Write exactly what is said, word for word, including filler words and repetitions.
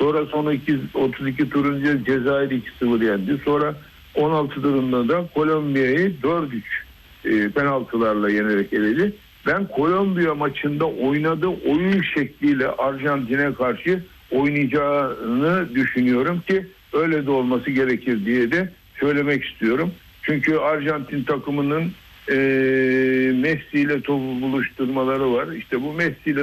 Sonra son iki, otuz iki turuncu Cezayir iki sıfır yendi. Sonra on altı turunda da Kolombiya'yı dört üç e, penaltılarla yenerek eledi. Ben Kolombiya maçında oynadığı oyun şekliyle Arjantin'e karşı oynayacağını düşünüyorum ki öyle de olması gerekir diye de söylemek istiyorum. Çünkü Arjantin takımının e, Messi ile topu buluşturmaları var. İşte bu Messi ile